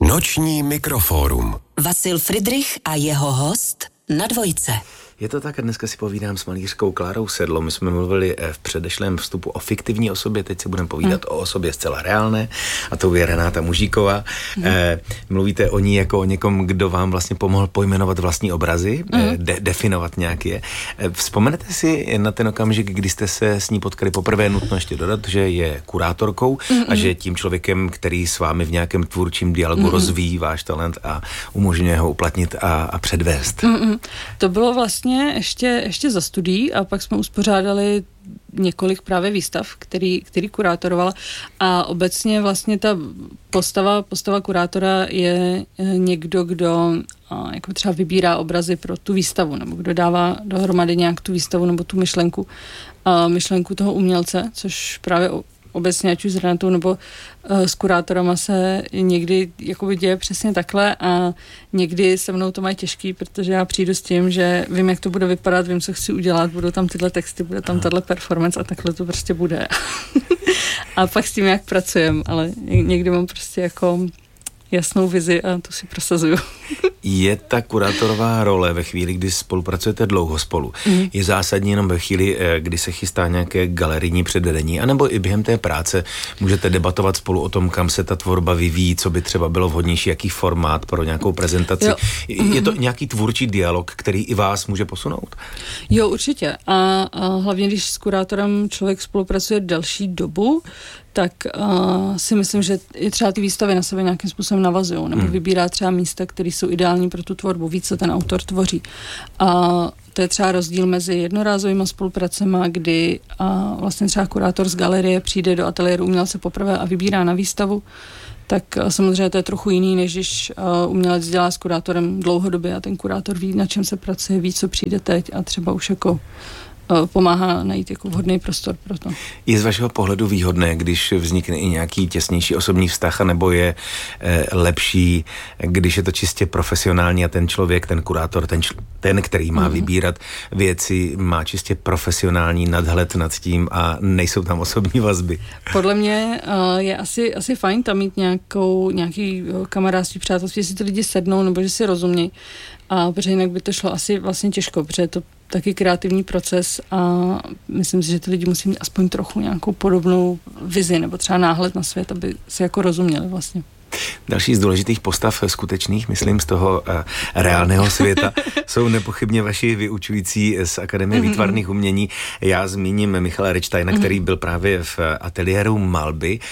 Noční mikrofórum. Vasil Fridrich a jeho host na Dvojce. Je to tak, a dneska si povídám s malířkou Klárou Sedlou. My jsme mluvili v předešlém vstupu o fiktivní osobě, teď si budeme povídat o osobě zcela reálné, a to je Renáta Mužíková. Mluvíte o ní jako o někom, kdo vám vlastně pomohl pojmenovat vlastní obrazy, definovat nějak je. Vzpomenete si na ten okamžik, kdy jste se s ní potkali poprvé? Nutno ještě dodat, že je kurátorkou a že je tím člověkem, který s vámi v nějakém tvůrčím dialogu rozvíjí váš talent a umožňuje ho uplatnit a předvést. To bylo vlastně ještě za studií a pak jsme uspořádali několik právě výstav, který kurátorovala, a obecně vlastně ta postava kurátora je někdo, kdo jako třeba vybírá obrazy pro tu výstavu, nebo kdo dává dohromady nějak tu výstavu nebo tu myšlenku toho umělce, což právě obecně, ať už s Renatou nebo s kurátorama, se někdy jakoby děje přesně takhle, a někdy se mnou to mají těžký, protože já přijdu s tím, že vím, jak to bude vypadat, vím, co chci udělat, budou tam tyhle texty, bude tam tahle performance a takhle to prostě bude. A pak s tím jak pracujem, ale někdy mám prostě jako jasnou vizi a to si prosazuju. Je ta kurátorová role ve chvíli, kdy spolupracujete dlouho spolu, je zásadní jenom ve chvíli, kdy se chystá nějaké galerijní předvedení, anebo i během té práce můžete debatovat spolu o tom, kam se ta tvorba vyvíjí, co by třeba bylo vhodnější, jaký formát pro nějakou prezentaci. Jo. Je to nějaký tvůrčí dialog, který i vás může posunout? Jo, určitě. A hlavně, když s kurátorem člověk spolupracuje delší dobu, tak si myslím, že je třeba ty výstavy na sebe nějakým způsobem navazují, nebo vybírá třeba místa, které jsou ideální pro tu tvorbu, víc, co ten autor tvoří. A to je třeba rozdíl mezi jednorázovými spolupracemi, kdy vlastně třeba kurátor z galerie přijde do ateliéru umělce poprvé a vybírá na výstavu, tak samozřejmě to je trochu jiný, než když umělec dělá s kurátorem dlouhodobě a ten kurátor ví, na čem se pracuje, ví, co přijde teď, a třeba už jako pomáhá najít jako vhodný prostor pro to. Je z vašeho pohledu výhodné, když vznikne i nějaký těsnější osobní vztah, nebo je lepší, když je to čistě profesionální a ten člověk, ten kurátor, ten, který má vybírat věci, má čistě profesionální nadhled nad tím a nejsou tam osobní vazby? Podle mě je asi fajn tam mít nějaký kamarádství, přátelství, že si ty lidi sednou nebo že si rozumějí, a protože jinak by to šlo asi vlastně těžko, protože je to taky kreativní proces a myslím si, že ty lidi musí mít aspoň trochu nějakou podobnou vizi nebo třeba náhled na svět, aby si jako rozuměli vlastně. Další z důležitých postav skutečných, myslím z toho reálného světa, jsou nepochybně vaši vyučující z Akademie výtvarných umění. Já zmíním Michala Richsteina, který byl právě v ateliéru malby.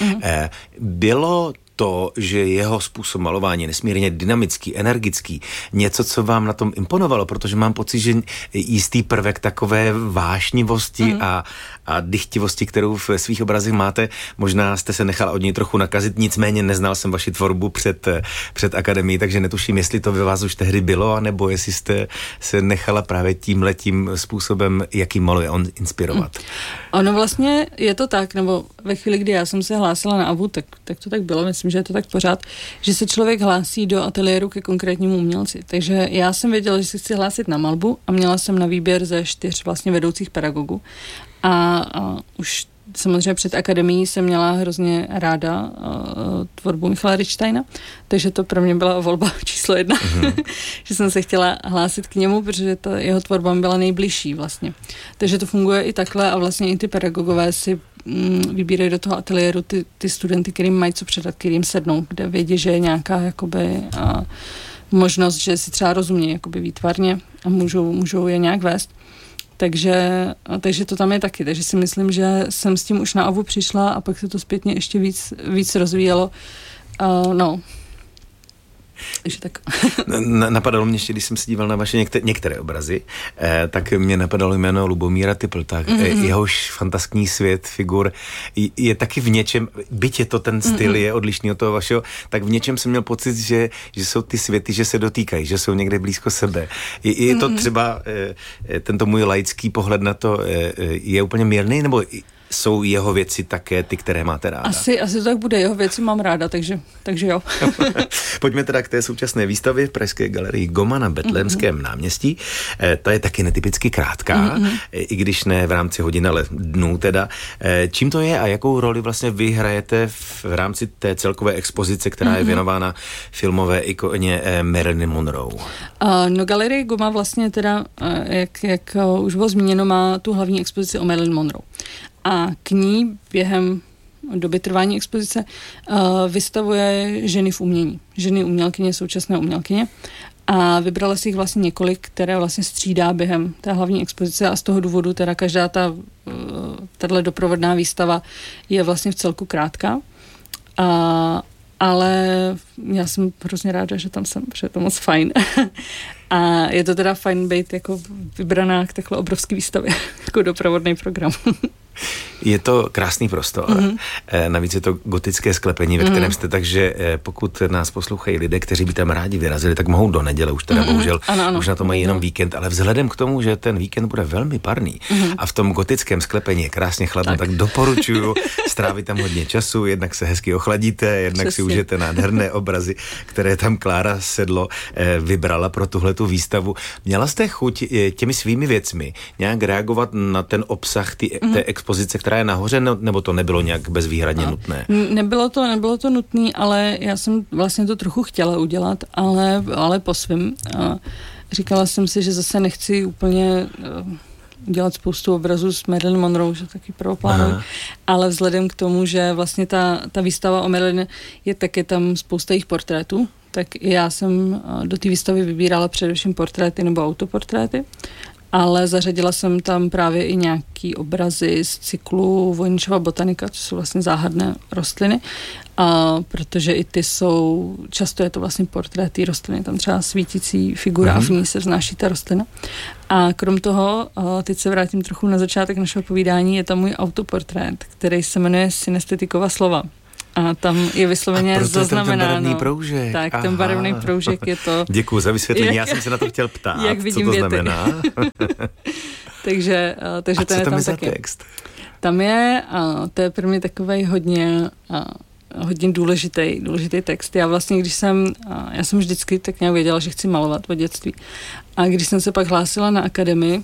Bylo to, že jeho způsob malování je nesmírně dynamický, energický, něco, co vám na tom imponovalo, protože mám pocit, že jistý prvek takové vášnivosti a dychtivosti, kterou v svých obrazech máte, možná jste se nechala od něj trochu nakazit, nicméně neznal jsem vaši tvorbu před akademií, takže netuším, jestli to ve vás už tehdy bylo, anebo jestli jste se nechala právě tímhletím způsobem, jaký maluje on, inspirovat. Ono vlastně je to tak, nebo ve chvíli, kdy já jsem se hlásila na AVU, tak to tak bylo, myslím, že je to tak pořád, že se člověk hlásí do ateliéru ke konkrétnímu umělci. Takže já jsem věděla, že se chci hlásit na malbu a měla jsem na výběr ze 4 vlastně vedoucích pedagogů. A už samozřejmě před akademií jsem měla hrozně ráda tvorbu Michala Richsteina, takže to pro mě byla volba číslo 1, že jsem se chtěla hlásit k němu, protože ta jeho tvorba byla nejbližší vlastně. Takže to funguje i takhle a vlastně i ty pedagogové si vybírají do toho ateliéru ty studenty, kterým mají co předat, kterým sednou, kde vědí, že je nějaká jakoby možnost, že si třeba rozumějí jakoby výtvarně a můžou je nějak vést. Takže to tam je taky. Takže si myslím, že jsem s tím už na AVU přišla a pak se to zpětně ještě víc rozvíjelo. Takže tak. Napadalo mě ještě, když jsem se díval na vaše některé obrazy, tak mě napadalo jméno Lubomíra Typlta. Jehož fantastický svět figur je taky v něčem, byť je to ten styl, je odlišný od toho vašeho, tak v něčem jsem měl pocit, že jsou ty světy, že se dotýkají, že jsou někde blízko sebe. Je to třeba, tento můj laický pohled na to je úplně mírný, nebo jsou jeho věci také ty, které máte ráda? Asi to tak bude, jeho věci mám ráda, takže jo. Pojďme teda k té současné výstavě v pražské galerii Goma na Betlémském náměstí. Ta je taky netypicky krátká, i když ne v rámci hodin, ale dnů teda. Čím to je a jakou roli vlastně vy hrajete v rámci té celkové expozice, která je věnována filmové ikoně Marilyn Monroe? No, galerie Goma vlastně teda, jak už bylo zmíněno, má tu hlavní expozici o Marilyn Monroe. A k ní během doby trvání expozice vystavuje ženy v umění. Ženy umělkyně, současné umělkyně. A vybrala si jich vlastně několik, které vlastně střídá během té hlavní expozice a z toho důvodu teda každá tato doprovodná výstava je vlastně v celku krátká. Ale já jsem hrozně ráda, že tam jsem, že je to moc fajn. A je to teda fajn být jako vybraná k takhle obrovský výstavě, jako doprovodný program. Je to krásný prostor. Navíc je to gotické sklepení, ve kterém jste, takže pokud nás poslouchají lidé, kteří by tam rádi vyrazili, tak mohou do neděle, už teda bohužel, už na to mají jenom víkend, ale vzhledem k tomu, že ten víkend bude velmi parný a v tom gotickém sklepení je krásně chladno, tak doporučuju strávit tam hodně času, jednak se hezky ochladíte, jednak si užijete nádherné obrazy, které tam Klára Sedlo vybrala pro tuhletu výstavu. Měla jste chuť těmi svými věcmi nějak reagovat na ten obsah té expozice, která je nahoře, nebo to nebylo nějak bezvýhradně nutné? Nebylo to nutné, ale já jsem vlastně to trochu chtěla udělat, ale po svým. Říkala jsem si, že zase nechci úplně dělat spoustu obrazů s Marilyn Monroe, že taky prvoplánuji, ale vzhledem k tomu, že vlastně ta výstava o Marilyn je taky tam spousta jejich portrétů, tak já jsem do té výstavy vybírala především portréty nebo autoportréty, ale zařadila jsem tam právě i nějaký obrazy z cyklu Voynичova botanika, což jsou vlastně záhadné rostliny, protože i ty jsou, často je to vlastně portrét té rostliny, tam třeba svítící figura a v ní se vznáší ta rostlina. A krom toho, teď se vrátím trochu na začátek našeho povídání, je tam můj autoportrét, který se jmenuje Synestetikova slova. A tam je vysloveně zaznamenáno. Ten barevný proužek. Tak, ten barevný proužek je to. Děkuju za vysvětlení, já jsem se na to chtěl ptát, jak vidím co to věty. znamená. takže a ten co je tam tam je za taky. text? Tam je, to je pro mě takovej hodně důležitý text. Já vlastně, já jsem vždycky tak nějak věděla, že chci malovat od dětství. A když jsem se pak hlásila na akademii,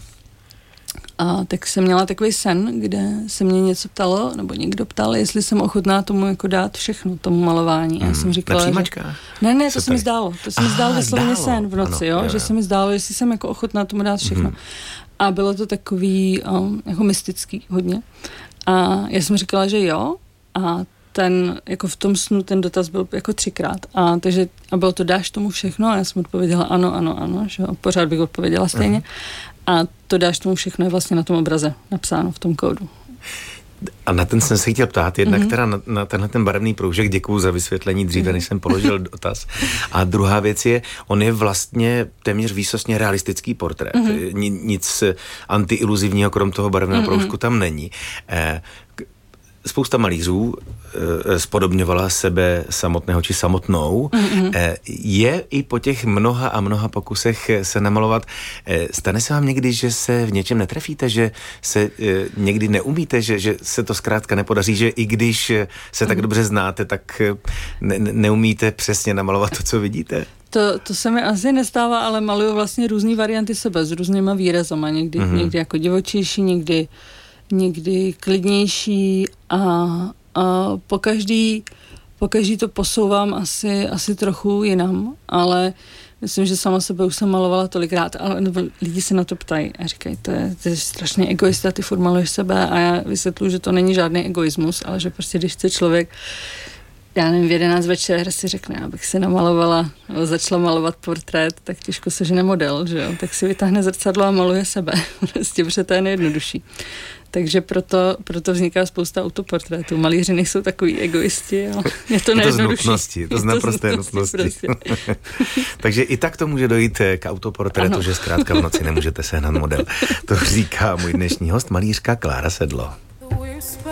tak jsem měla takový sen, kde se mě něco ptalo, nebo někdo ptal, jestli jsem ochotná tomu jako dát všechno, tomu malování. Já jsem říkala, na přijímačkách? Ne, to se mi zdálo. To se mi zdálo vysloveně sen v noci, ano, že se mi zdálo, jestli jsem jako ochotná tomu dát všechno. A bylo to takový jako mystický hodně. A já jsem říkala, že jo. A jako v tom snu ten dotaz byl jako 3krát. A bylo to, dáš tomu všechno? A já jsem odpověděla ano, že jo. Pořád bych odpověděla stejně. A to dáš tomu všechno je vlastně na tom obraze napsáno v tom kódu. A na ten jsem se chtěl ptát, jednak teda na tenhle ten barevný proužek, děkuju za vysvětlení dříve, než jsem položil dotaz. A druhá věc je, on je vlastně téměř výsostně realistický portrét. Nic antiiluzivního krom toho barevného proužku tam není. Spousta malířů spodobňovala sebe samotného či samotnou. Je i po těch mnoha a mnoha pokusech se namalovat, stane se vám někdy, že se v něčem netrefíte, že se někdy neumíte, že se to zkrátka nepodaří, že i když se tak dobře znáte, tak neumíte přesně namalovat to, co vidíte? To se mi asi nestává, ale maluju vlastně různý varianty sebe s různýma výrazama. Někdy jako divočejší, někdy klidnější a po každý to posouvám asi trochu jinam, ale myslím, že sama sebe už jsem malovala tolikrát, ale lidi se na to ptají a říkají, to je strašně egoista, ty furt maluješ sebe a já vysvětluji, že to není žádný egoismus, ale že prostě když chce člověk, já nevím, v 11 večer si řekne, abych si namalovala, začala malovat portrét, tak těžko sežene model, že jo, tak si vytáhne zrcadlo a maluje sebe, prostě, protože to je nejjednodušší. Takže proto vzniká spousta autoportrétů. Malíři nejsou takový egoisti, ale je to nejjednodušší. To z naprosté nutnosti. Prostě. Takže i tak to může dojít k autoportrétu, že zkrátka v noci nemůžete sehnat model. To říká můj dnešní host, malířka Klára Sedlo.